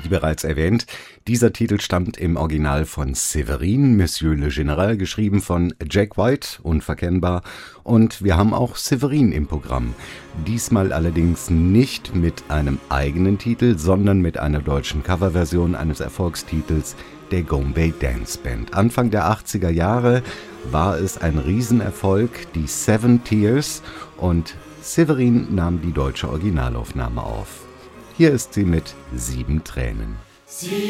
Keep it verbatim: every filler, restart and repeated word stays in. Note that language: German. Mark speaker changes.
Speaker 1: Wie bereits erwähnt, dieser Titel stammt im Original von Séverine, Monsieur le Général, geschrieben von Jack White, unverkennbar. Und wir haben auch Séverine im Programm. Diesmal allerdings nicht mit einem eigenen Titel, sondern mit einer deutschen Coverversion eines Erfolgstitels der Gombey Dance Band. Anfang der achtziger Jahre war es ein Riesenerfolg, die Seven Tears, und Séverine nahm die deutsche Originalaufnahme auf. Hier ist sie mit Sieben Tränen.